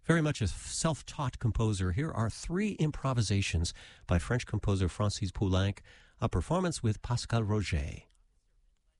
Very much a self-taught composer. Here are three improvisations by French composer Francis Poulenc, a performance with Pascal Roger.